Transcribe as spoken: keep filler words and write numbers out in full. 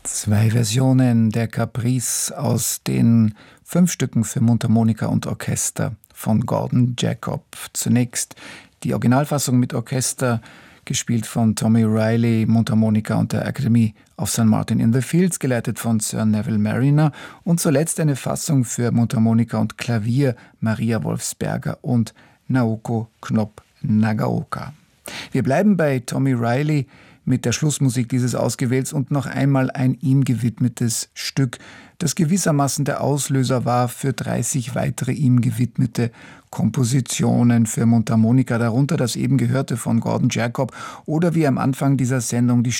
Zwei Versionen der Caprice aus den fünf Stücken für Mundharmonika und Orchester von Gordon Jacob. Zunächst die Originalfassung mit Orchester, gespielt von Tommy Riley, Mundharmonika und der Academy of Saint Martin in the Fields, geleitet von Sir Neville Marriner. Und zuletzt eine Fassung für Mundharmonika und Klavier, Maria Wolfsberger und Naoko Knopp-Nagaoka. Wir bleiben bei Tommy Riley mit der Schlussmusik dieses Ausgewählts und noch einmal ein ihm gewidmetes Stück, das gewissermaßen der Auslöser war für dreißig weitere ihm gewidmete Kompositionen für Mundharmonika, darunter das eben gehörte von Gordon Jacob oder wie am Anfang dieser Sendung die